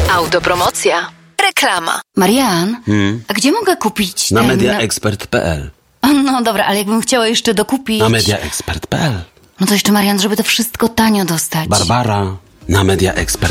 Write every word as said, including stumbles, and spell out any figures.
Autopromocja. Reklama. Marian, Hmm? a gdzie mogę kupić Na ten... mediaexpert kropka p l. No dobra, ale jakbym chciała jeszcze dokupić... Na mediaexpert kropka p l. No to jeszcze, Marian, żeby to wszystko tanio dostać. Barbara, na mediaexpert